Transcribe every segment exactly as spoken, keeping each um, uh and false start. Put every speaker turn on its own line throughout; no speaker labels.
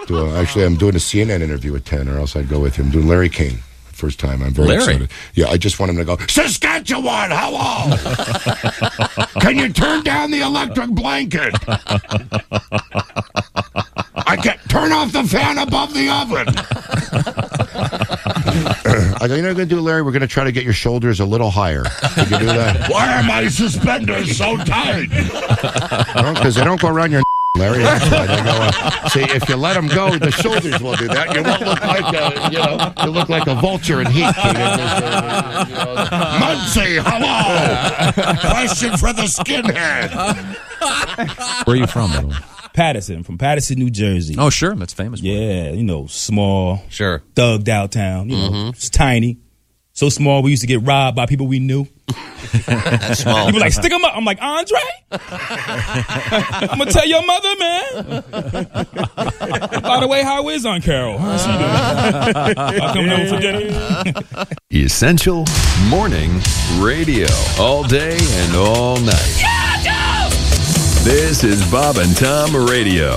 Do a, actually, I'm doing a C N N interview at ten, or else I'd go with him. I'm doing Larry King. First time. I'm very
Larry.
excited. Yeah, I just want him to go, Saskatchewan, hello! Can you turn down the electric blanket? I can't turn off the fan above the oven. I go, you know what we're going to do, Larry? We're going to try to get your shoulders a little higher. Can you do that? Why are my suspenders so tight? Because they don't go around your Larry, that's why they go, uh, see, if you let them go, the shoulders will do that. You won't look like a, you know, you look like a vulture in heat. You know, Muncie, hello! Question for the skinhead.
Where are you from, by the way?
Patterson, from Patterson, New Jersey.
Oh, sure. That's famous.
Yeah, you know, small.
Sure.
Thugged out town. You know,
Mm-hmm.
it's tiny. So small, we used to get robbed by people we knew.
Small.
People like, stick them up. I'm like, Andre? I'm going to tell your mother, man. By the way, how is Aunt Carol? How's she doing? I'll come over for dinner.
Essential Morning Radio. All day and all night. This is Bob and Tom Radio.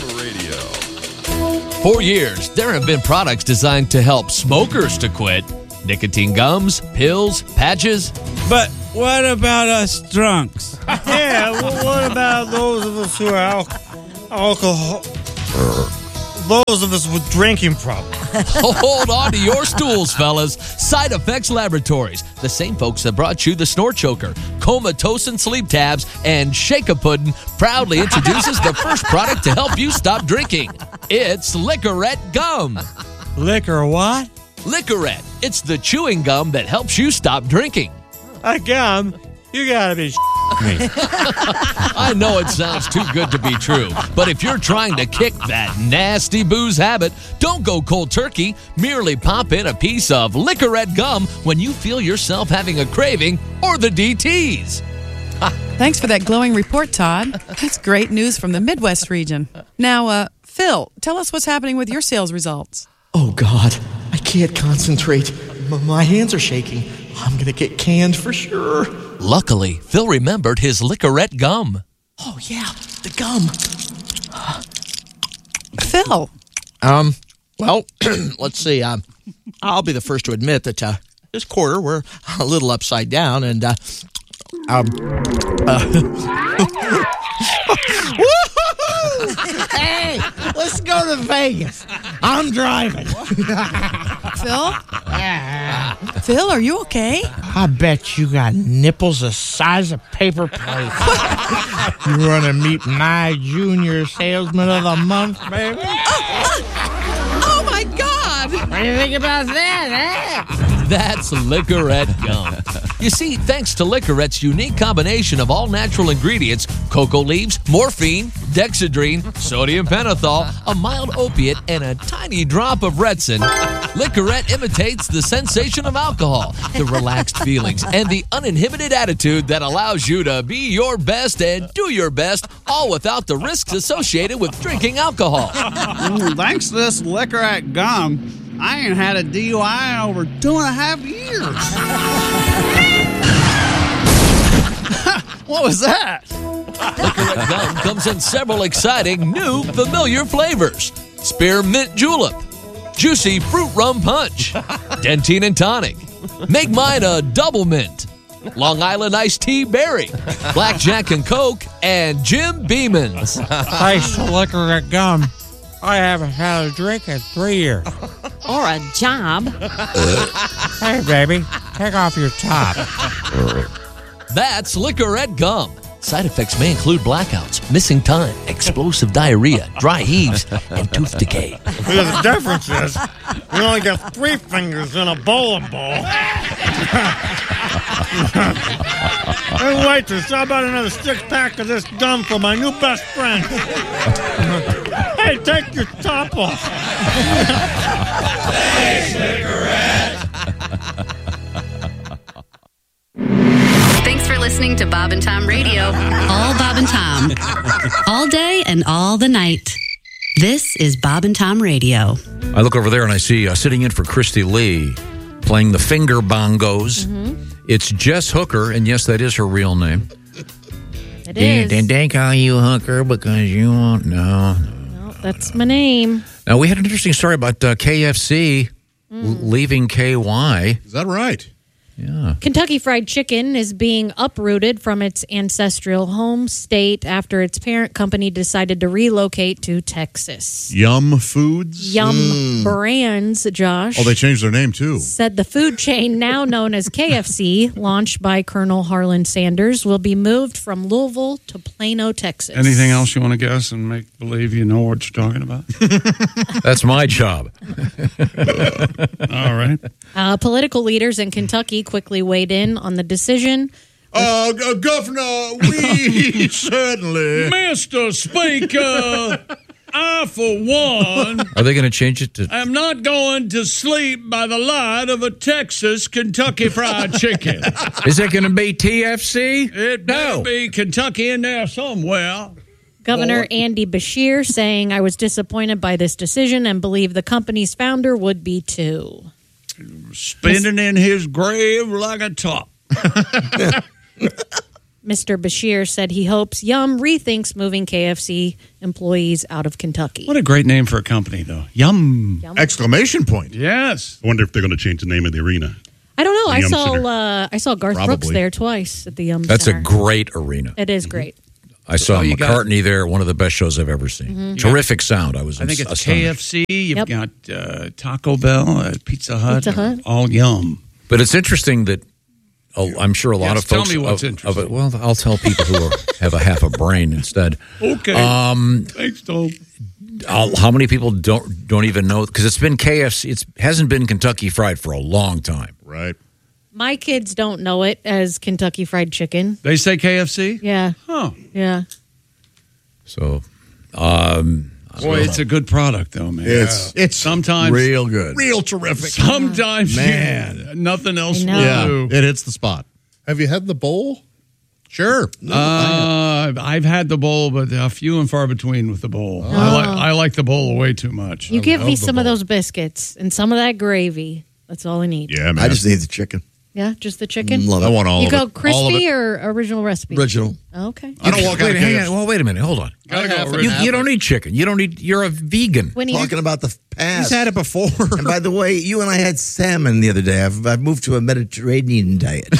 For years, there have been products designed to help smokers to quit. Nicotine gums, pills, patches.
But what about us drunks? Yeah, well, what about those of us who are al- alcohol? Those of us with drinking problems.
Hold on to your stools, fellas. Side Effects Laboratories, the same folks that brought you the Snort Choker, Comatose Sleep Tabs, and Shake-a-Puddin', proudly introduces the first product to help you stop drinking. It's Licorette Gum.
Liquor what?
Licorette. It's the chewing gum that helps you stop drinking.
A gum? You gotta be me.
I know it sounds too good to be true, but if you're trying to kick that nasty booze habit, don't go cold turkey. Merely pop in a piece of Licorette Gum when you feel yourself having a craving or the D Ts.
Thanks for that glowing report, Todd. That's great news from the Midwest region. Now, uh, Phil, tell us what's happening with your sales results.
Oh, God, I can't concentrate. M- my hands are shaking. I'm going to get canned for sure.
Luckily, Phil remembered his Licorette Gum.
Oh, yeah, the gum.
Phil.
Um, well, let's see. Um, I'll be the first to admit that uh, this quarter we're a little upside down, and uh, um, uh, hey, let's go to Vegas. I'm driving.
Phil? Phil, are you okay?
I bet you got nipples the size of paper plates. You want to meet my junior salesman of the month, baby?
Oh, my God!
What do you think about that, eh?
That's Licorette Gum. You see, thanks to Licorette's unique combination of all natural ingredients, cocoa leaves, morphine, dexedrine, sodium pentothal, a mild opiate, and a tiny drop of Retsin, Licorette imitates the sensation of alcohol, the relaxed feelings, and the uninhibited attitude that allows you to be your best and do your best, all without the risks associated with drinking alcohol.
Mm, thanks to this Licorette Gum, I ain't had a D U I in over two and a half years. What was that?
Licorette Gum comes in several exciting, new, familiar flavors. Spearmint Julep, Juicy Fruit Rum Punch, Dentine and Tonic. Make mine a double mint. Long Island Iced Tea Berry, Blackjack and Coke, and Jim Beeman's.
Thanks to Licorette Gum, I haven't had a drink in three years.
Or a job.
Hey, baby, take off your top.
That's Licorette Gum. Side effects may include blackouts, missing time, explosive diarrhea, dry heaves, and tooth decay.
The difference is you only got three fingers in a bowling ball. Hey, waitress, how about another six-pack of this gum for my new best friend? Hey, take your top off.
Thanks, Licorette.
Thanks for listening to Bob and Tom Radio. All Bob and Tom. All day and all the night. This is Bob and Tom Radio.
I look over there and I see uh, sitting in for Christy Lee playing the finger bongos. Mm-hmm. It's Jess Hooker, and yes, that is her real name.
It is.
Did they call you Hooker because you won't? No.
Nope. That's my name.
Now, we had an interesting story about uh, K F C
Mm.
leaving K Y.
Is that right?
Yeah.
Kentucky Fried Chicken is being uprooted from its ancestral home state after its parent company decided to relocate to Texas.
Yum Foods?
Yum Brands, Josh.
Oh, they changed their name, too.
Said the food chain, now known as K F C, launched by Colonel Harlan Sanders, will be moved from Louisville to Plano, Texas.
Anything else you want to guess and make believe you know what you're talking about?
That's my job.
All right.
Uh, political leaders in Kentucky quickly weighed in on the decision.
Uh, uh, Governor, we certainly.
Mister Speaker, I, for one,
Are they going to change it to?
am not going to sleep by the light of a Texas Kentucky Fried Chicken.
Is it going to be T F C?
It better
No.
be Kentucky in there somewhere.
Governor Andy Beshear saying, I was disappointed by this decision and believe the company's founder would be too.
Spinning in his grave like a top.
Mister Beshear said he hopes Yum rethinks moving K F C employees out of Kentucky.
What a great name for a company, though. Yum.
Yum.
Exclamation point.
Yes.
I wonder if they're going to change the name of the arena.
I don't know.
The
I
Yum
saw
Center.
uh, I saw Garth
Probably.
Brooks there twice at the Yum
That's
Center.
a great arena.
It is great.
I saw
Oh, you got-
McCartney there. One of the best shows I've ever seen.
Mm-hmm.
Terrific sound. I was.
I think it's
astonished.
K F C. You've
Yep.
got uh, Taco Bell, uh, Pizza Hut.
Pizza Hut.
All Yum.
But it's interesting that oh, I'm sure a lot
Yes,
of folks.
tell me what's
of,
interesting.
of it. Well, I'll tell people who are, have a half a brain instead.
Okay.
Um,
Thanks, Tom.
I'll- how many people don't don't even know? Because it's been K F C. It hasn't been Kentucky Fried for a long time.
Right.
My kids don't know it as Kentucky Fried Chicken.
They say K F C?
Yeah.
Huh.
Yeah.
So, um,
Boy, it's a good product, though, man.
It's it's
Sometimes.
real good. Real terrific.
Sometimes.
Man.
you- nothing else
I know.
will
Yeah,
do.
it hits the spot.
Have you had the bowl?
Sure.
Uh, I've had the bowl, but uh, few and far between with the bowl. I, like, I like the bowl way too much.
You give me
love the
some of
bowl.
those biscuits and some of that gravy. That's all I need.
Yeah, man.
I just need the chicken.
Yeah, just the chicken?
Love
I
it.
want all
You
of
go
it. All of
crispy
it.
or original recipe?
Original.
Okay.
I don't walk out
wait,
of
hang
K F C.
on. Well, wait a minute. Hold on.
Gotta go.
half
Rick.
and
You,
half.
you don't eat chicken. You don't eat. You're a vegan.
When you
Talking about the past.
He's had it before.
And by the way, you and I had salmon the other day. I've, I've moved to a Mediterranean diet.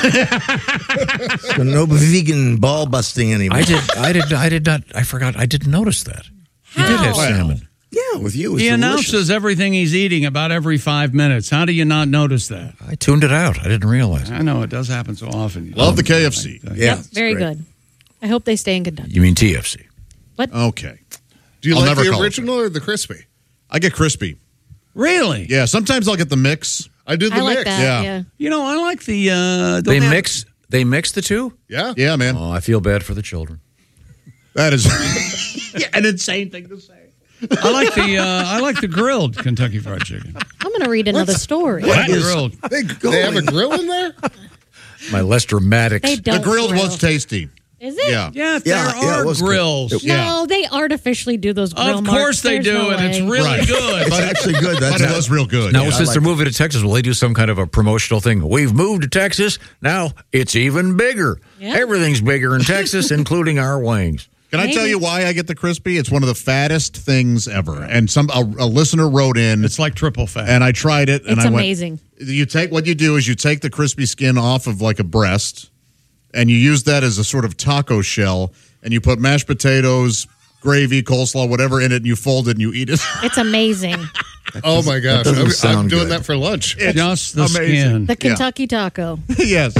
So no vegan ball busting anymore.
I did. I did. I did not. I forgot. I didn't notice that. You did have
How?
salmon.
Yeah, with you. It's
He
delicious.
announces everything he's eating about every five minutes. How do you not notice that?
I tuned it out. I didn't realize it.
I know it does happen so often.
Love the K F C.
Yeah,
Yep,
it's
very
great.
good. I hope they stay in Kentucky.
You mean T F C?
Okay.
Do you
I'll
like
never
the
call it
original or the crispy?
I get crispy.
Really?
Yeah, sometimes I'll get the mix.
I do the
I like
mix.
that.
Yeah.
Yeah.
You know, I like the. Uh,
They
don't have-
mix. They mix the two.
Yeah.
Yeah, man.
Oh, I feel bad for the children.
That is.
Yeah, an insane thing to say. I like the. Uh, I like the grilled Kentucky Fried Chicken.
I'm going to read another story.
What? Grilled.
They, they have a grill in there?
My less dramatic.
They don't
the grilled
grill.
was tasty.
Is it?
Yeah.
Yeah, there
Yeah, yeah,
are
it was good.
grills.
It-
No, they artificially do those grill
Of
marks.
course they
There's
do,
no
and it's
way.
really
Right.
good.
It's actually good. That's
But it was real good.
Now,
yeah.
since
I
they're
like
moving to Texas, will they do some kind of a promotional thing? We've moved to Texas. Now it's even bigger.
Yeah.
Everything's bigger in Texas, including our wings.
Can I tell
Maybe.
you why I get the crispy? It's one of the fattest things ever. And some a, a listener wrote in.
It's like triple fat.
And I tried it, and
It's
I went.
amazing.
You take what you do is you take the crispy skin off of like a breast, and you use that as a sort of taco shell, and you put mashed potatoes, gravy, coleslaw, whatever in it, and you fold it and you eat it.
It's amazing.
Oh, my gosh.
doesn't
I'm, I'm
sound
doing
good.
that for lunch.
It's
Just the
amazing.
skin.
The Kentucky taco.
Yes,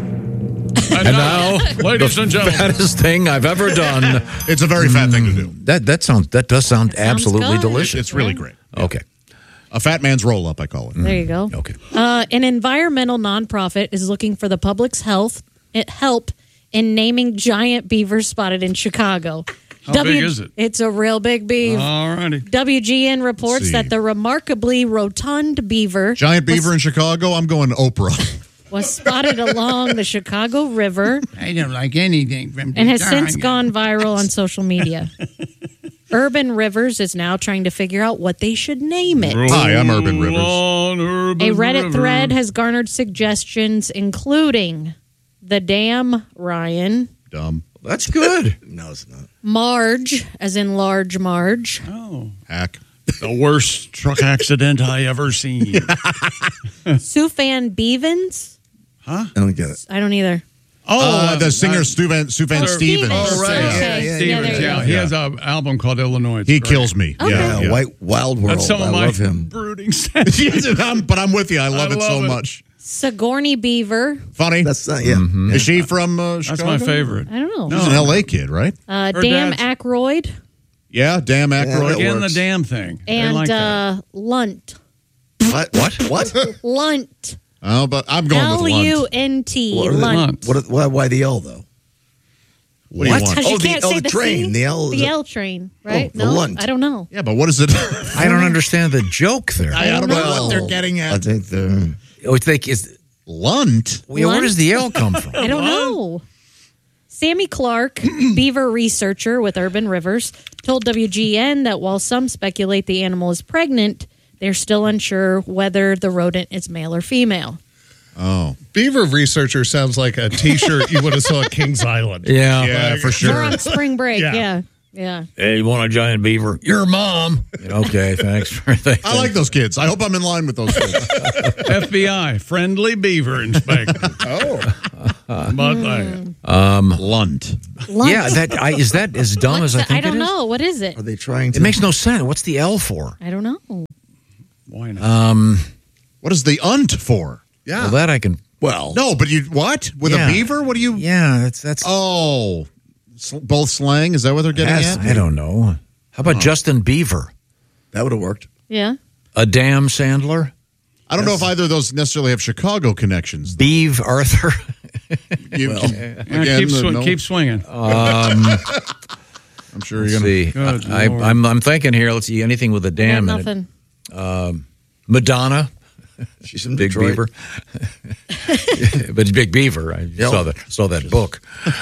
And
now,
ladies
the
and gentlemen,
fattest thing I've ever done.
it's a very fat thing to do.
That that sounds that does sound
That sounds
absolutely
good.
delicious.
It's really great.
Okay.
A fat man's roll up, I call it.
There you go.
Okay.
Uh, an environmental nonprofit is looking for the public's health it help in naming giant beavers spotted in Chicago.
How big is it?
It's a real big beaver.
all righty.
W G N reports
see.
that the remarkably rotund beaver
Giant beaver in Chicago. I'm going Oprah.
was spotted along the Chicago River
I don't like anything from
and has since gone viral on social media. Urban Rivers is now trying to figure out what they should name it.
Hi, I'm Urban Rivers.
A Reddit thread has garnered suggestions, including the Dam Ryan,
Dumb.
That's good.
No, it's not.
Marge, as in large Marge.
Oh.
Hack.
The worst truck accident I ever seen.
Sufjan Bevins.
Huh?
I don't get it.
I don't either.
Oh, uh, the singer
uh,
Sufjan Sufjan
Oh,
Stevens.
Stevens.
Oh, right.
Okay.
Yeah, yeah,
Yeah,
yeah.
Stevens,
there you
yeah.
go.
He has an album called Illinois. It's
He
great.
kills me.
Okay.
Yeah,
Yeah,
yeah.
White Wild World.
That's some of
I
my
love him.
brooding sense.
Yes, I'm- but I'm with you. I love
I
it
love
so
it.
much.
Sigourney Beaver.
Funny.
That's not, yeah.
Mm-hmm.
Is she from uh,
That's
Chicago?
my favorite.
I don't know.
She's an L A kid, right?
Uh,
Her
Dan
dad's-
Aykroyd
Yeah, damn
that
Aykroyd.
Again, the
works.
damn thing. They
and
like that.
uh, Lunt.
What? What? What?
Lunt.
Oh, but I'm going
L
with
U
Lunt.
N T.
What are they-
Lunt.
What? Why, why the L though?
What do you want?
Because
Oh,
you
the-
can't
oh,
say
the
the
train.
C.
The L-
The
the-
L train, right?
Oh, the
no,
Lunt.
I don't know.
Yeah, but what is it?
I don't understand the joke there.
I don't know
Well,
what they're getting
I
at.
think the
Oh, it's like, is,
Lunt.
yeah, where does the L come from?
I don't know. Sammy Clark, beaver researcher with Urban Rivers, told W G N that while some speculate the animal is pregnant, they're still unsure whether the rodent is male or female.
Oh,
Beaver researcher sounds like a T-shirt you would have saw at Kings Island.
Yeah.
yeah, for
We're
sure.
on spring break.
Yeah.
Yeah. Yeah.
Hey, you want a giant beaver? Your mom. Okay, thanks for that.
I like those kids. I hope I'm in line with those kids.
F B I, friendly beaver inspector.
Oh.
But like,
Um,
Lunt.
Lunt.
yeah, that I, is that as dumb
What's
as I
the-
think
I don't
it is?
know. What is it?
are they trying to?
It makes no sense. What's the L for?
I don't know.
why not?
Um,
What is the unt for?
Yeah.
well, that I can.
Well,
No, but you what with
Yeah.
a beaver? What do you?
Yeah, that's that's.
Oh, sl- both slang. Is that what they're getting
Has
at?
I don't know. How about Justin Beaver?
that would have worked.
Yeah.
A damn Sandler?
I don't know if either of those necessarily have Chicago connections.
Beeve Arthur?
You,
Well,
again,
Yeah, keep,
uh,
swing,
no.
keep swinging.
Um,
I'm sure
let's
you're
see.
gonna.
Good
I,
Lord.
I'm I'm thinking here. Let's see. Anything with a
I got
damn in it.
nothing.
Um, Madonna.
She's in
Big
Detroit.
Beaver. But Big Beaver. I
Yep.
saw that saw that book.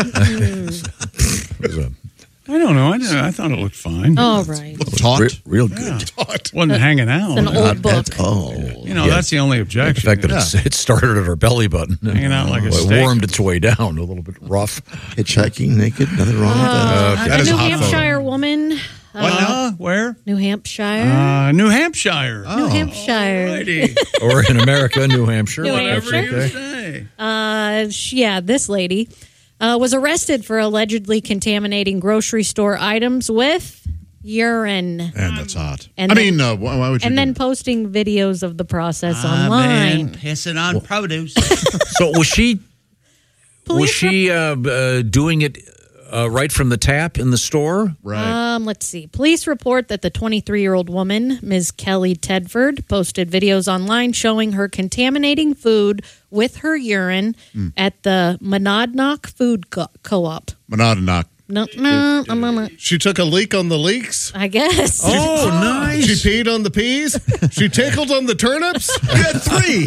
It was a-
I don't know. I, didn't, I thought it looked fine.
All right.
Taut.
re- real good.
Wasn't hanging out.
It's an old book.
That's, oh,
You know,
Yeah.
that's the only
The
objection.
fact that it's, it started at her belly button.
Hanging out like a
Well, it
steak.
warmed its way down a little bit rough.
hitchhiking naked. Nothing wrong with that.
Uh,
that
a
is a
New
hot
Hampshire woman.
What
Uh,
now? Where?
New Hampshire.
Uh, New Hampshire.
New Hampshire.
Alrighty.
Or in America, New Hampshire.
New
Whatever
Hampshire.
you
Okay.
say.
Uh, sh- yeah, this lady uh, was arrested for allegedly contaminating grocery store items with urine.
And that's hot.
And
I
then-
mean, uh, why, why would you?
And
do
then
that?
posting videos of the process
I've
online.
been pissing on produce.
So was she was
Police
she uh, b- uh, doing it uh, right from the tap in the store?
right.
Um, let's see. Police report that the twenty-three-year-old woman, Miz Kelly Tedford, posted videos online showing her contaminating food with her urine at the Monadnock Food Co- Co-op.
Monadnock.
No, no, no, no, no.
She took a leak on the leaks.
I guess.
Oh, nice.
She peed on the peas. She tickled on the turnips.
You had three.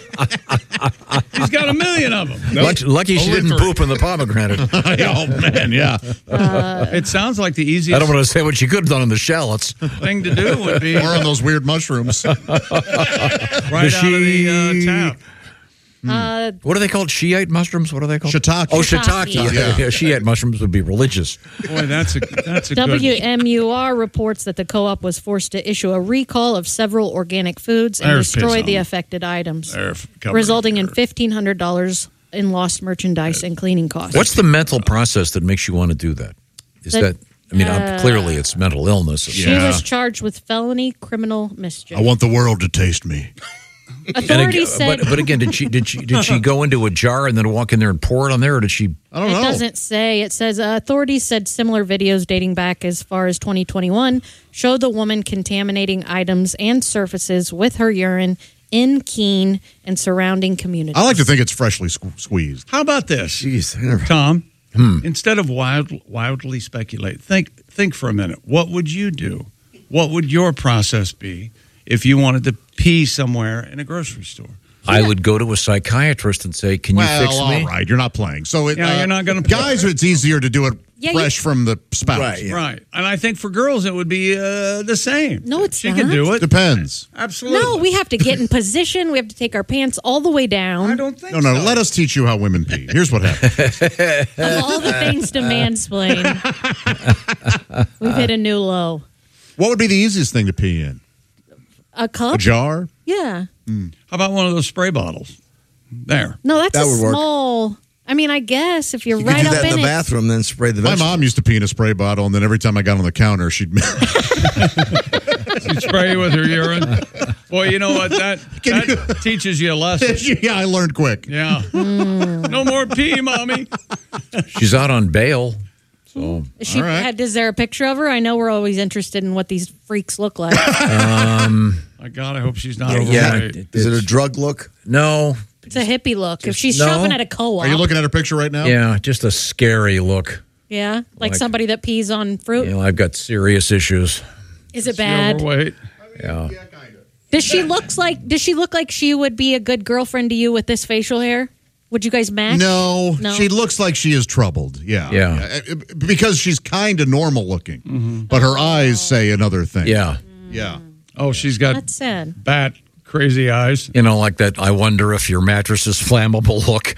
He's got a million of them.
Lucky, lucky she
Only
didn't
three.
poop in the pomegranate.
Oh man, yeah.
It sounds like the
I
easiest
don't want to say what she could have done in the shallots.
thing to do would be
Or on those weird mushrooms.
right
Does
out of the
she-
uh, tap.
Uh,
What are they called? Shiite mushrooms? What are they called?
Shiitake.
Oh, shiitake.
Shiitake.
Yeah. yeah, Shiite mushrooms would be religious.
Boy, that's a that's a
W
good.
M U R reports that the co-op was forced to issue a recall of several organic foods and
There's
destroy
piss
the
on.
affected items,
There, covered
resulting in
there.
fifteen hundred dollars in lost merchandise and cleaning costs.
What's the mental process that makes you want to do that? Is
That-
that, I mean,
uh,
I'm- clearly it's mental illness.
She was charged with felony criminal mischief.
I want the world to taste me.
And
Authorities
again,
said
but, but again, did she did she did she go into a jar and then walk in there and pour it on there, or did she?
I don't
it
know.
doesn't say. It says uh, authorities said similar videos dating back as far as twenty twenty-one showed the woman contaminating items and surfaces with her urine in Keene and surrounding communities.
I like to think it's freshly sque- squeezed.
How about this,
Jeez. I never-
Tom?
Hmm.
Instead of wild, wildly speculate, think think for a minute. What would you do? What would your process be if you wanted to pee somewhere in a grocery store?
I would go to a psychiatrist and say, "Can you
well,
fix me?"
all right, you're not playing. So it,
Yeah,
uh,
you're not gonna play.
guys. It's easier to do it
Yeah, you-
fresh from the spout.
Right, yeah.
Right. And I think for girls it would be uh, the same.
No, it's
she
not.
could do it.
Depends.
Absolutely.
No, we have to get in position. We have to take our pants all the way down.
I don't think
No, no,
so.
let us teach you how women pee. Here's what happens.
Of all the things to mansplain, we've hit a new low.
What would be the easiest thing to pee in?
A cup?
A jar?
Yeah.
How about one of those spray bottles? There.
No, that's
That
a
would work.
small. I mean, I guess if you're
You
right
could do
up
that in
in
the
it.
bathroom, then spray the
My
vegetables.
mom used to pee in a spray bottle, and then every time I got on the counter, she'd.
She'd spray you with her urine. Boy, you know what? That, that teaches you a lesson.
Yeah, I learned quick.
Yeah. No more pee, Mommy.
She's out on bail. So
Is she
All right.
had, is there a picture of her? I know we're always interested in what these freaks look like.
um,
My God, I hope she's not
yeah,
overweight.
it-
Is it a
it's-
drug look?
no,
It's a hippie look. If she's
no.
shopping at a co-op,
Are you looking at her picture right now?
yeah, just a scary look.
yeah, like,
Like-
somebody that pees on fruit.
You know, I've got serious issues.
Is it
She
bad?
overweight.
Yeah.
Does she looks like? Does she look like she would be a good girlfriend to you with this facial hair? Would you guys match?
No,
No.
she looks like she is troubled. Yeah.
Yeah.
Uh, Because she's kind of normal looking, but her eyes say another thing.
Yeah.
Yeah.
Oh, she's got
That's sad.
bat crazy eyes.
You know, like that, I wonder if your mattress is flammable look.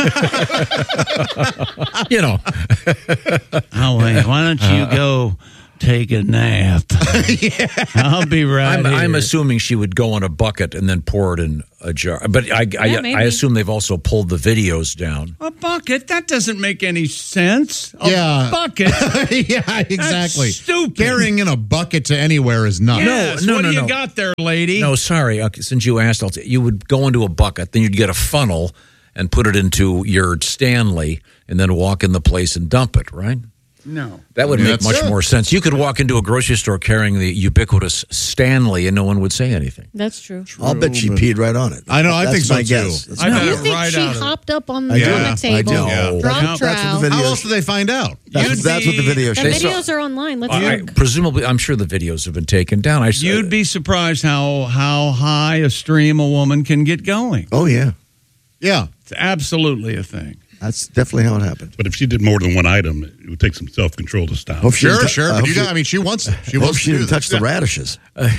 You know.
Oh, wait, why don't you go take a nap? Yeah. I'll be right
I'm,
here.
I'm assuming she would go in a bucket and then pour it in a jar. But I,
Yeah,
I,
maybe.
I assume they've also pulled the videos down.
A bucket? That doesn't make any sense. A
Yeah.
bucket?
Yeah, exactly.
stupid.
Carrying in a bucket to anywhere is nuts.
Yes,
no,
what
no,
do you
no.
got there, lady?
No, sorry. Okay, since you asked, I'll t- you would go into a bucket, then you'd get a funnel and put it into your Stanley and then walk in the place and dump it, right?
No.
That would
Yeah,
make
that's
much
it.
more sense. You could walk into a grocery store carrying the ubiquitous Stanley and no one would say anything.
That's true.
I'll bet she
but-
peed right on it.
I know, I
That's
think so,
my
too.
guess. That's
I
my
bet
You
guess.
it
think
right
she
out of-
hopped up on,
I do.
on the
I
table,
do.
Yeah.
drop
That's what
trowel?
the
The
How
videos-
else do they find out?
That's,
You'd
that's what the
be-
video shows.
videos are online. Let's
I,
look.
presumably, I'm sure the videos have been taken down. I, s-
You'd be surprised how how high a stream a woman can get going.
Oh, yeah.
Yeah.
It's absolutely a thing.
That's definitely how it happened.
But if she did more than one item, it would take some self control to stop.
Hope she
Sure,
didn't tou-
sure.
I
But
hope
you
she-
got, I mean, she wants it. She
hope
wants
she
to do
didn't touch
this.
the radishes.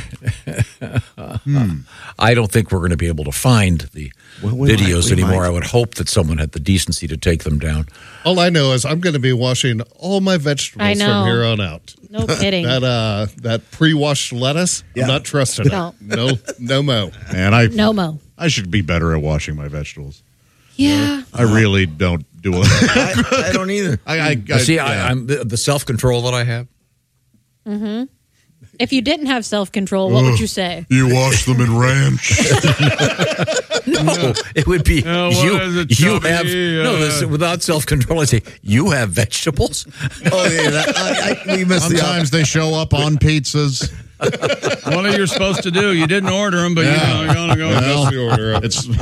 I don't think we're going to be able to find the
Well, we
videos
might, we
anymore.
might.
I would hope that someone had the decency to take them down.
All I know is I'm going to be washing all my vegetables
I know.
from here on out.
No kidding.
That uh, that pre-washed lettuce,
Yeah.
I'm not trusting
No.
it. No, no mo.
Man, I,
No mo.
I should be better at washing my vegetables.
Yeah.
I really don't do it.
I, I don't either.
I, I,
Now, see,
yeah.
I, I'm the, the self control that I have.
Mm-hmm. If you didn't have self control, what would you say?
You wash them in ranch.
No, it would be
Oh, what
you.
is it,
You
Chubby?
have no.
Uh,
This, without self control, I say you have vegetables.
Oh, yeah. That, I, I, we missed the
Sometimes they show up on pizzas.
What are you supposed to do? You didn't order them, but
Yeah.
you know, you're gonna go.
Well,
the order of-
it's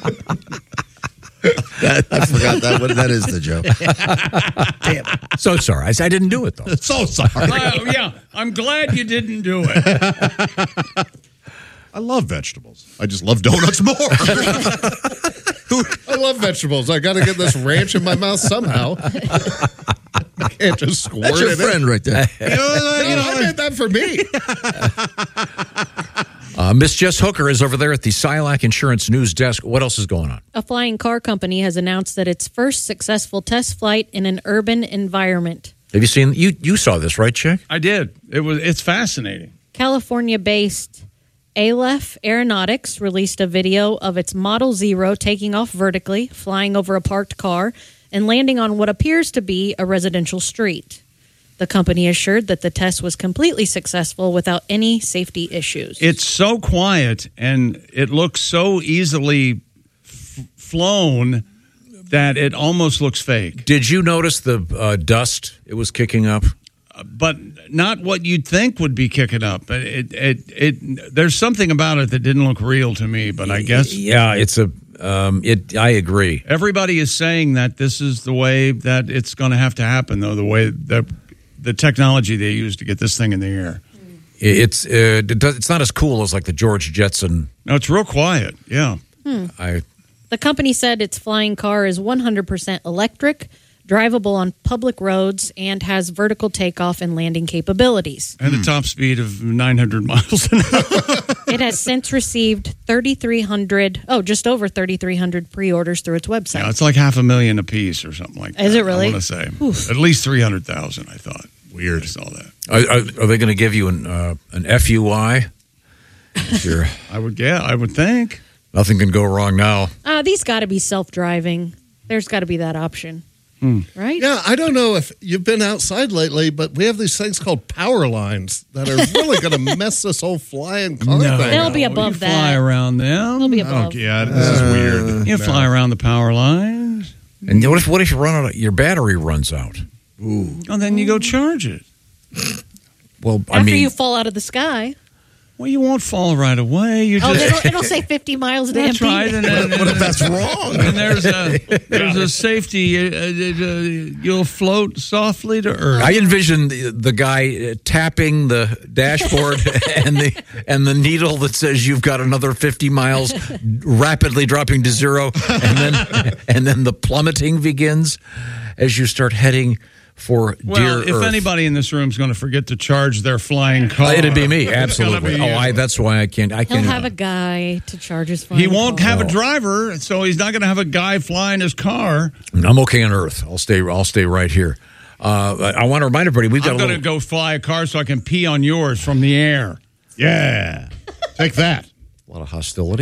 I forgot that. What, that is the joke.
Damn. So sorry, I, I didn't do it though.
so sorry.
Oh, yeah, I'm glad you didn't do it.
I love vegetables. I just love donuts more.
I love vegetables. I got to get this ranch in my mouth somehow. I can't just squirt
That's your
it in.
friend right there.
You know, you know, I did that for me.
Uh, Miss Jess Hooker is over there at the Silac Insurance News Desk. What else is going on?
A flying car company has announced that its first successful test flight in an urban environment.
Have you seen you? You saw this, right, Chick?
I did. It was. It's fascinating.
California-based Aleph Aeronautics released a video of its Model Zero taking off vertically, flying over a parked car, and landing on what appears to be a residential street. The company assured that the test was completely successful without any safety issues.
It's so quiet and it looks so easily f- flown that it almost looks fake.
Did you notice the uh, dust it was kicking up?
But not what you'd think would be kicking up. It, it, it, there's something about it that didn't look real to me, but I guess
Yeah, it's a. Um, it. I agree.
everybody is saying that this is the way that it's going to have to happen, though, the way that the technology they use to get this thing in the air.
It's. Uh, it does, it's not as cool as like the George Jetson.
No, it's real quiet. Yeah.
Hmm.
I.
The company said its flying car is one hundred percent electric, drivable on public roads, and has vertical takeoff and landing capabilities.
And a top speed of nine hundred miles an hour.
It has since received thirty-three hundred, oh, just over thirty-three hundred pre-orders through its website.
Yeah, it's like half a million a piece or something like that.
Is it really?
I want to say.
Oof.
At least three hundred thousand, I thought. Weird. I saw that.
Are, are, are they going to give you an uh, an F U I? Sure.
I would, yeah, I would think.
Nothing can go wrong now.
Uh, these got to be self-driving. There's got to be that option.
Hmm.
Right?
Yeah, I don't know if you've been outside lately, but we have these things called power lines that are really going to mess this whole flying car
No.
thing.
They'll be
You
above that.
fly around them.
They'll be
I
above.
don't get it. This is weird. You
no.
fly around the power lines.
And what if what if you run out? Of, your battery runs out.
Ooh. And then you go charge it.
Well, I
After
mean,
you fall out of the sky.
Well, you won't fall right away. You
Oh,
just.
it'll, it'll say fifty miles an hour.
That's right. And then,
What if that's wrong?
And there's a there's a safety. Uh, uh, uh, you'll float softly to earth.
I envision the, the guy uh, tapping the dashboard and the and the needle that says you've got another fifty miles, rapidly dropping to zero, and then and then the plummeting begins as you start heading for
Well,
dear
if
Earth.
anybody in this room is going to forget to charge their flying car,
Uh, it'd be me,
it's gonna
absolutely.
be
Oh,
you.
I, that's why I can't. I
He'll
can't.
have a guy to charge his phone.
He won't have a driver, so he's not going to have a guy flying his car.
I'm okay on Earth. I'll stay. I'll stay right here. Uh, I want to remind everybody we've got
I'm
a
going
little.
to go fly a car so I can pee on yours from the air.
Yeah. Take that.
A lot of hostility.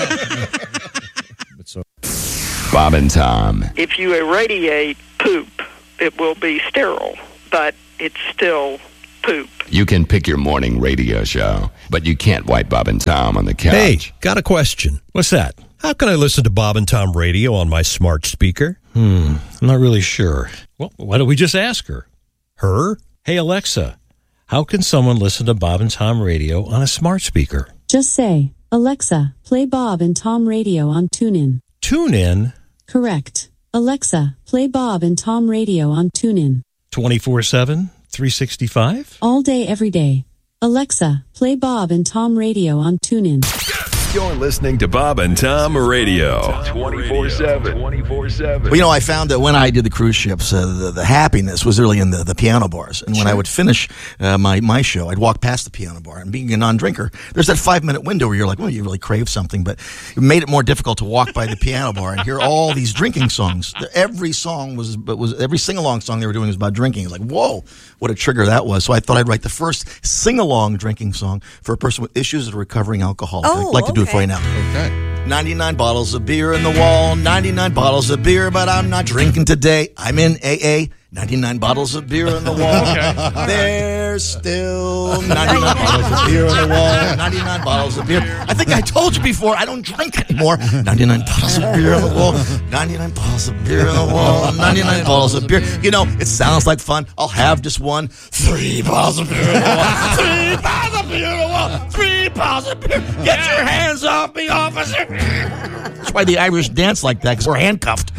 Bob and Tom.
If you irradiate poop, it will be sterile, but it's still poop.
You can pick your morning radio show, but you can't wipe Bob and Tom on the couch.
Hey, got a question. What's that? How can I listen to Bob and Tom radio on my smart speaker? Hmm, I'm not really sure. Well, why don't we just ask her? Her? Hey, Alexa, how can someone listen to Bob and Tom radio on a smart speaker?
Just say, Alexa, play Bob and Tom radio on TuneIn.
TuneIn?
Correct. Alexa, play Bob and Tom radio on TuneIn.
twenty-four seven, three sixty-five?
All day, every day. Alexa, play Bob and Tom radio on TuneIn.
You're listening to Bob and Tom Radio. twenty-four seven. twenty-four seven.
Well, you know, I found that when I did the cruise ships, uh, the, the happiness was really in the, the piano bars. And when I would finish uh, my, my show, I'd walk past the piano bar. And being a non-drinker, there's that five-minute window where you're like, well, you really crave something. But it made it more difficult to walk by the piano bar and hear all these drinking songs. Every song was, but was every sing-along song they were doing was about drinking. It's like, whoa, what a trigger that was. So I thought I'd write the first sing-along drinking song for a person with issues of recovering alcoholic.
Oh,
I'd like to do it for you now.
Okay.
ninety-nine bottles of beer in the wall, ninety-nine bottles of beer, but I'm not drinking today. I'm in A A. ninety-nine bottles of beer in the wall.
Okay.
There's still ninety-nine bottles of beer in the wall. ninety-nine bottles of beer. I think I told you before, I don't drink anymore. ninety-nine bottles of beer in the wall. ninety-nine bottles of beer in the wall. ninety-nine bottles of beer. You know, it sounds like fun. I'll have just one. Three bottles of beer in the wall. Three bottles of beer in the wall. Three bottles of beer. Get your hands off me, officer. That's why the Irish dance like that, because we're handcuffed.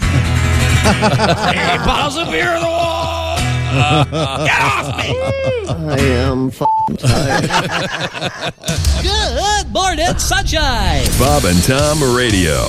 Three bottles of beer in the wall. Get off me.
I am f***ing tired.
Good morning, sunshine.
Bob and Tom Radio.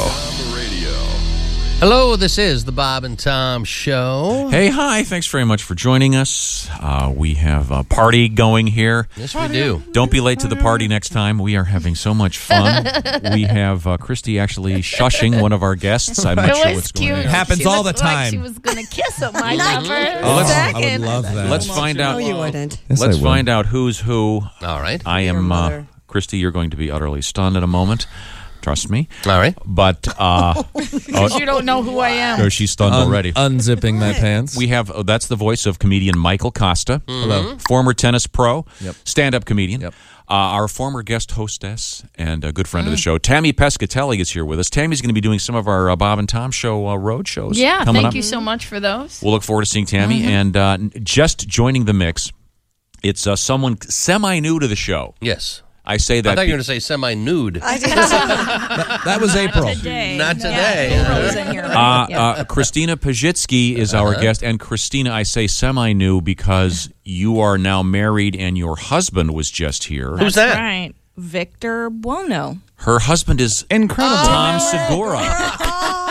Hello, this is the Bob and Tom Show.
Hey, hi. Thanks very much for joining us. Uh, we have a party going here.
Yes, we do.
Don't be late to the party next time. We are having so much fun. We have uh, Christy actually shushing one of our guests. I'm not
It
sure
was
what's
cute.
going on.
Happens all the time. Like she was going to kiss at my number.
Well, let's-
Second.
Let's find out.
No, you wouldn't.
Let's find out who's who.
All right.
I am uh, Christy. You're going to be utterly stunned in a moment. Trust me.
All right.
But uh,
Because you don't know who I am.
oh, she's stunned
Un-
already.
unzipping my pants.
We have oh, that's the voice of comedian Michael Costa.
Hello.
Former tennis pro,
Yep.
stand-up comedian.
Yep.
Uh, our former guest hostess and a good friend of the show, Tammy Pescatelli, is here with us. Tammy's going to be doing some of our uh, Bob and Tom Show uh, road shows.
Yeah,
coming
thank
up.
you so much for those.
We'll look forward to seeing Tammy.
Mhm.
And uh, just joining the mix, it's uh, someone semi-new to the show.
Yes.
I say that.
I thought you were
be-
going to say semi-nude.
I did.
That was April.
Not today. Not today.
Yeah, April's in here.
Uh,
Yeah.
uh, Christina Pajitsky is our
Uh-huh.
guest. And Christina, I say semi-new because you are now married and your husband was just here.
Who's that?
Right. Victor Buono.
Her husband is
incredible.
Tom Segura.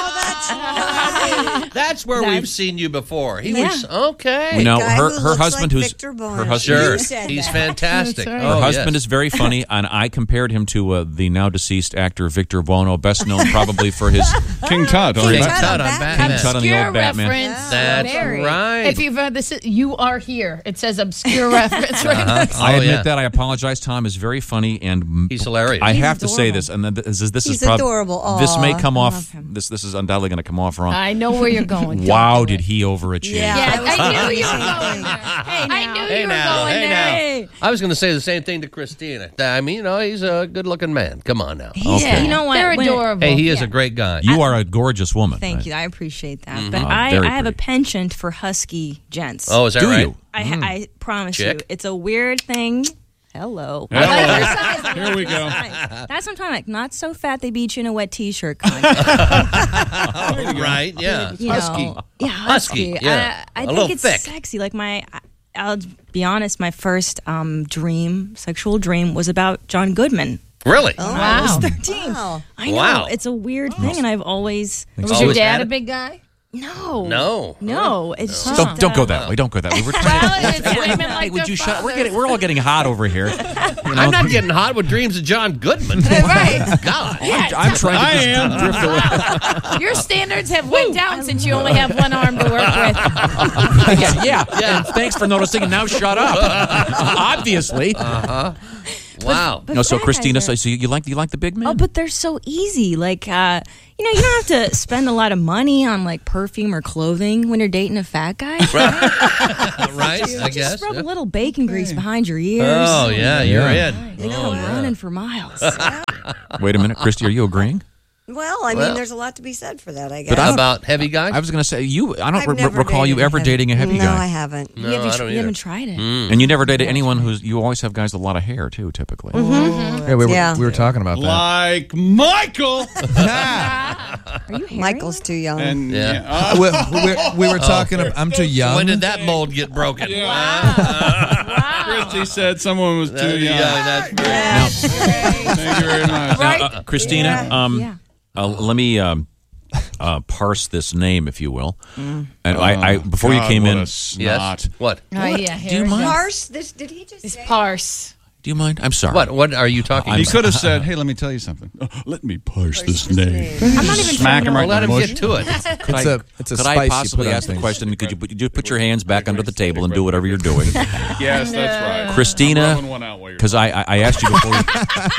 That's where we've seen you before. He
Yeah.
was okay.
You know,
guy
her
who
her
looks
husband,
like
who's
Victor
her
Bono.
husband,
Sure,
You said
he's
that.
fantastic.
her
Oh,
husband
yes.
is very funny, and I compared him to uh, the now deceased actor Victor Bono, best known probably for his
King Tut.
King
King
Tut
Tut
on
on
Batman.
King Tut on the
Obscure
old Batman.
reference.
That's
Very.
right.
If you've heard this, you are here. It says obscure reference right
Uh-huh.
next to
I
Oh,
admit
yeah.
that. I apologize. Tom is very funny, and
He's hilarious.
I
He's
have to say
adorable.
this, and then this is this
He's
is prob-
adorable.
This may
Aw,
come
I
off.
love him.
This this is undoubtedly going to come off wrong.
I know where you're going. Don't
Wow,
do
did
it.
he overachieve?
Yeah.
Yeah,
I was
I knew
thinking
you
the
were
same
going
thing.
there.
Hey,
I
now.
knew
Hey
you were
now,
going
hey
there.
now. I was going to say the same thing to Christina. I mean, you know, he's a good-looking man. Come on now.
Yeah.
You know what?
They're
When-
adorable.
Hey, he is a great guy.
You are a gorgeous woman.
Thank
right?
you. I appreciate that.
Mhm.
But
Oh,
I,
very
I have a
pretty.
penchant for husky gents.
Oh, is that
Do
right?
you?
I, ha- I promise you.
Chick.
It's a weird thing. Hello.
Hello. Here we go.
That's what I'm talking about. Not so fat they beat you in a wet T-shirt. Kind
Oh, right, yeah.
you know. Yeah, husky.
Husky, yeah.
I, I
A
think
little
it's
thick.
sexy. Like my, I- I'll be honest. My first um, dream, sexual dream, was about John Goodman.
Really?
When
Wow.
I was thirteen.
Wow.
I know
Wow.
it's a weird thing, and I've always
Was
Always
your dad
had
a
it?
big guy?
no,
No.
no. It's just
Don't don't go
uh,
that way. Don't go that way. We're
Well,
trying.
it's women
Hey,
like
would
their
you shut? We're
fathers.
getting. We're all getting hot over here. You know?
I'm not getting hot with dreams of John Goodman.
Right.
God.
Yeah,
I'm trying to
I
just
am.
drift away.
Your standards have went down since you only have one arm to work with.
yeah, yeah, yeah. And thanks for noticing. And now shut up. Obviously.
Uh-huh. Wow.
But
No, so
fat
Christina,
guys
so,
are-
so you like you like the big man?
Oh, but they're so easy. Like, uh, you know, you don't have to spend a lot of money on like perfume or clothing when you're dating a fat guy.
Right, I
Just
guess.
rub
yeah.
a little bacon grease behind your ears.
Oh, yeah, you're in.
They go running for miles.
Wait a minute, Christy, are you agreeing?
Well, I mean,
Well-
there's a lot to be said for that, I guess.
But I don't-
About heavy guys?
I was going to say you. I don't
I've
re-
never
recall you
dated a
ever
heavy-
dating a heavy
no,
guy.
I haven't.
No,
you haven't,
I don't
you haven't
either.
tried it.
And you never dated anyone who's. You always have guys with a lot of hair too, typically.
Mm-hmm.
Yeah, we were,
Yeah.
we were talking about that.
Like Michael.
Are you Harry? Michael's too young.
And
Yeah.
yeah. uh,
we, we, we were talking. ab- I'm too young.
When did that mold get broken?
Christy said someone was too
Uh,
young.
yeah, that's
Thank you very much.
Right?
Uh, Christina, um,
Yeah.
uh, let me um, uh, parse this name, if you will.
Mm.
And I, I before you
God,
came
what
in,
a
Yes.
snot.
What?
Oh, yeah.
do you mind?
Parse? This, did he just
It's
say?
parse.
Do you mind? I'm sorry.
What? What are you talking
He
about?
could have said, "Hey, let me tell you something. Uh, let me parse this name."
I'm not even
Smack him
trying
right
Well, let
in the
him
bush.
get to it.
Could
It's
I,
a- it's a
could
spice
I
you
possibly
put on
ask the
things.
question? Could you put, you put your hands back under the table and do whatever you're doing?
Yes, that's right. I'm
Christina,
rubbing one out while you're
because I, I I asked you before. You,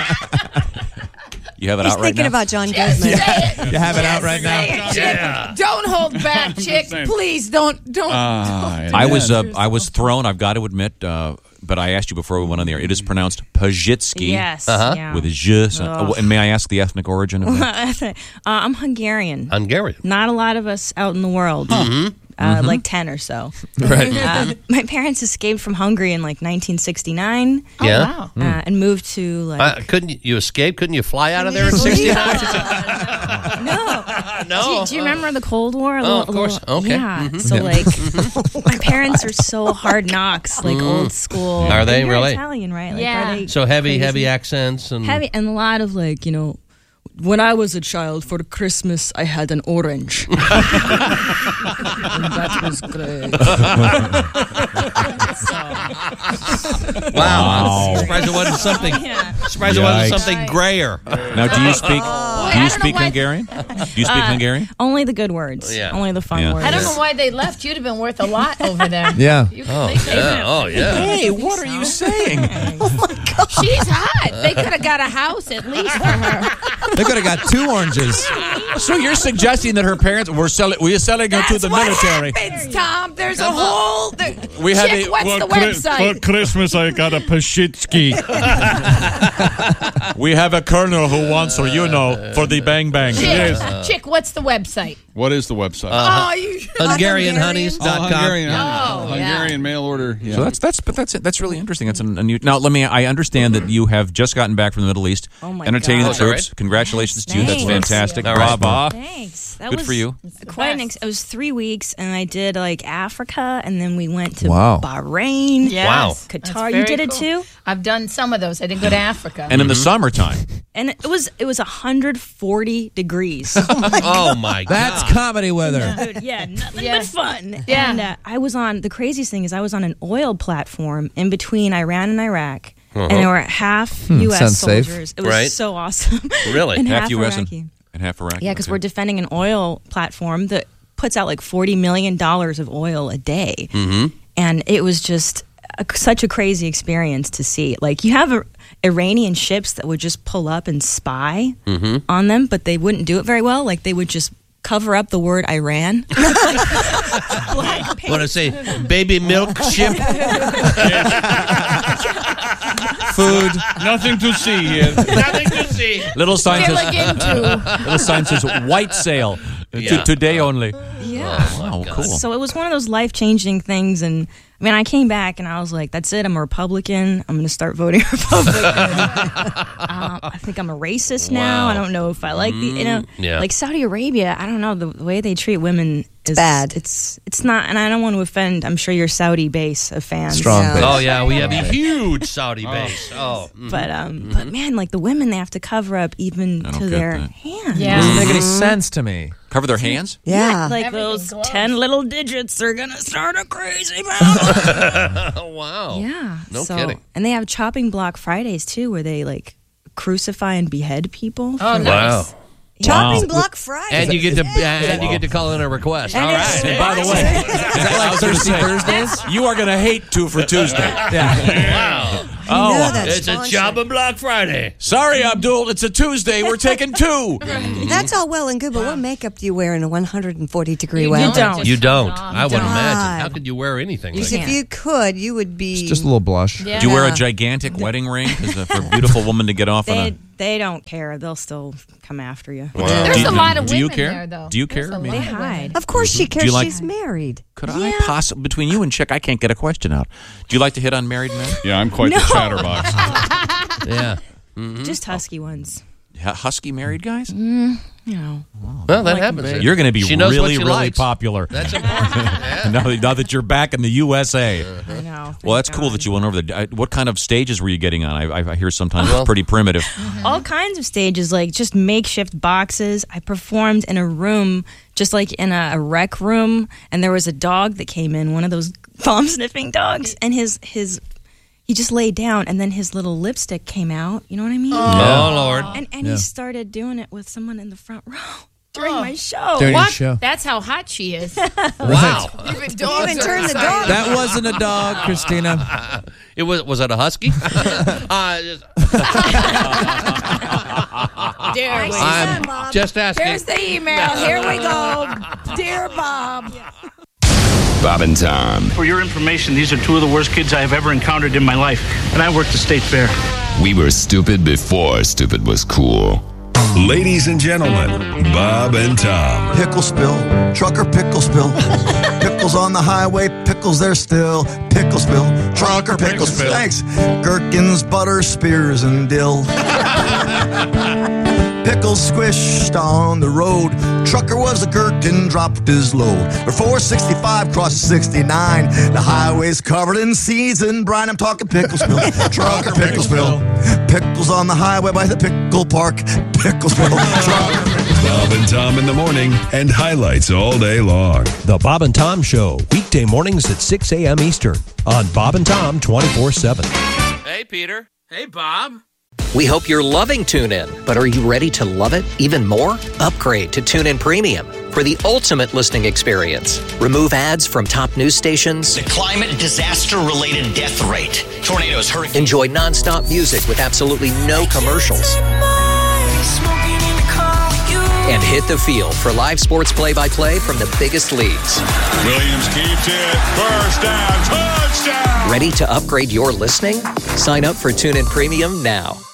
you have it
He's
out right
thinking
now.
about John
Just
Goodman.
say it.
You have it out right now.
Say it, chick. Don't hold back, chick.
saying.
Please don't. Don't.
Ah,
I was uh, I was thrown. I've got to admit, uh, but I asked you before we went on the air. It is pronounced Pajitsky.
Yes.
Uh-huh.
Yeah.
With a j. so-
Ugh.
and may I ask the ethnic origin of that?
uh, I'm Hungarian.
Hungarian.
Not a lot of us out in the world.
Mm-hmm.
Uh, Like ten or so.
Right.
Um, my parents escaped from Hungary in like nineteen sixty-nine.
Oh,
Yeah.
wow.
Uh, and moved to like
Uh, couldn't you, you escape? Couldn't you fly out of there in sixty-nine?
no.
No.
Do, do you remember the Cold War? A
Oh,
little-
of
a
course.
little-
Okay.
Yeah.
Mhm.
So
Yeah.
like, my parents are so hard knocks, like old school.
Are they
And you're
really?
Italian, right? Like,
Yeah.
Are they
So heavy,
crazy?
heavy accents and
Heavy and a lot of like, you know, when I was a child for Christmas, I had an orange. And that was great.
Wow. Surprised it wasn't something.
Yeah.
Surprised it wasn't
Yikes.
something grayer.
Now, do you speak? do you
I don't
speak
know why-
Hungarian? Do you speak
Uh,
Hungarian?
Only the good words.
Yeah.
Only the fun
Yeah.
words.
I don't know why they left. You'd have been worth a lot over there.
Yeah.
You,
Oh,
they could
yeah.
have-
Oh, yeah.
Hey, what are you saying?
She's hot. They could have got a house at least for her.
They could have got two oranges.
So you're suggesting that her parents were selling? We're selling her to
That's
the
what
military.
happens, Tom. There's a whole. There,
We had
chick,
a-
what's
For,
the
Chri-
website?
for Christmas, I got a Pashitsky.
We have a colonel who wants her, you know, for the bang bang.
Chick, chick, what's the website?
What is the website?
oh, you.
Hungarian honeys
Oh,
dot com.
Hungarian,
Oh, yeah.
Hungarian mail order. Yeah.
So that's that's but that's that's really interesting. That's an, a new. Now let me. I understand that you have just gotten back from the Middle East,
Oh, my
entertaining
God.
the troops. Congratulations to you. That's
Thanks.
fantastic.
All right.
Bravo.
Thanks. That
Good
was
for you.
Quite an ex- it was three weeks, and I did like Africa, and then we went to
Wow.
Bahrain.
Yes,
Wow.
that's
Qatar.
very
You did it
cool.
too?
I've done some of those. I didn't go to Africa.
And in the summer summertime.
And it was it was one hundred forty degrees.
Oh, my God.
That's comedy weather.
Dude, yeah, nothing
Yeah.
but fun.
Yeah.
And uh, I was on, the craziest thing is I was on an oil platform in between Iran and Iraq.
Uh-huh.
And there were half
Hmm,
U S
sounds safe.
soldiers. It was
Right.
so awesome.
Really?
and
half
half
U S
Iraqi.
and, and half Iraqi.
Yeah, because
okay.
we're defending an oil platform that puts out like forty million dollars of oil a day.
Mm-hmm.
And it was just a, such a crazy experience to see. Like, you have a, Iranian ships that would just pull up and spy
Mm-hmm.
on them, but they wouldn't do it very well. Like, they would just cover up the word Iran. Black paint.
Want to say baby milk ship?
Food. Nothing to see here.
Nothing to see.
Little sign says,
Gilligan too.
little sign says white sail.
Yeah.
To, today only.
Yeah.
Wow, cool.
So it was one of those life-changing things, and I mean, I came back and I was like, "That's it. I'm a Republican. I'm going to start voting Republican." um, I think I'm a racist now.
Wow.
I don't know if I like the, you know,
yeah.
like Saudi Arabia. I don't know, the, the way they treat women is
bad.
It's it's not, and I don't want to offend. I'm sure your Saudi base of fans.
Strong
Yeah.
base.
Oh, yeah, we have a huge Saudi base. Oh. mhm.
But um, but man, like the women, they have to cover up even
I don't
to
get
their
that.
hands.
Yeah.
Doesn't make any sense to me.
Cover their hands?
Yeah.
Like
Everything
those
glows.
ten little digits are gonna start a crazy battle.
Oh, wow.
Yeah.
No
so,
kidding.
And they have chopping block Fridays too, where they like crucify and behead people.
Oh,
for-
nice.
Wow.
Chopping block Friday.
And you get to and you get to call in a request. All right.
And by the way, is that like Thirsty Thursdays? You are going to hate two for Tuesday.
Wow.
Oh,
know that
It's a
sponsor.
Chopping Block Friday.
sorry, Abdul. It's a Tuesday. We're taking two.
That's all well and good, but what makeup do you wear in a one hundred forty degree
You
weather?
don't.
You don't. I wouldn't
don't.
imagine. How could you wear anything like
Because
that?
if you could, you would be.
It's just a little blush.
Yeah.
Do you wear a gigantic wedding ring as a, for a beautiful woman to get off on
They
a...
they don't care. They'll still come after you.
There's
Do you-
a lot of
do you
women
care?
there, though.
Do you
There's
care?
a
I mean-
They
lot of women.
hide.
Of course she cares.
Do you like-
She's married.
Could I possibly... Between you and Chick, I can't get a question out. Do you like to hit on married men?
Yeah, I'm quite
No.
the chatterbox.
Yeah.
Just husky ones.
H- Husky married guys?
You know.
Well, that
Like
happens.
You're going to be
She knows what
really,
she
really
likes.
popular.
That's important. Yeah.
now, that- now that you're back in the U S A.
I know.
Well, that's cool that you went over there. I- What kind of stages were you getting on? I, I hear sometimes
Well-
it's pretty primitive.
All kinds of stages, like just makeshift boxes. I performed in a room, just like in a, a rec room, and there was a dog that came in, one of those bomb sniffing dogs, and his his he just laid down, and then his little lipstick came out. You know what I mean?
Oh, Lord.
And and
Yeah.
he started doing it with someone in the front row during my show.
During your
What?
show.
That's how hot she is.
Wow.
Even
You even turn the dog.
That wasn't a dog, Christina.
It was was that a husky? uh, just-
Dare we?
I'm just asking.
Here's the email. Here we go. Dear Bob.
Bob and Tom.
For your information, these are two of the worst kids I have ever encountered in my life, and I worked the state fair.
We were stupid before stupid was cool.
Ladies and gentlemen, Bob and Tom.
Pickle spill, trucker pickle spill. Pickles on the highway, pickles there still. Pickle spill, trucker pickle spill. Thanks. Gherkins, butter, spears, and dill. Pickles squished on the road. Trucker was a gherkin, dropped his load. Or four sixty-five crosses sixty-nine. The highway's covered in seeds and brine. I'm talking pickle spill, trucker pickle spill. Pickles on the highway by the pickle park. Pickle spill, trucker.
Bob and Tom in the morning and highlights all day long.
The Bob and Tom Show, weekday mornings at six a.m. Eastern on Bob and Tom twenty-four seven.
Hey, Peter. Hey, Bob.
We hope you're loving TuneIn, but are you ready to love it even more? Upgrade to TuneIn Premium for the ultimate listening experience. Remove ads from top news stations.
The climate disaster-related death rate. Tornadoes, hurricanes.
Enjoy nonstop music with absolutely no commercials. And hit the field for live sports play-by-play from the biggest leagues.
Williams keeps it. First down. Touchdown.
Ready to upgrade your listening? Sign up for TuneIn Premium now.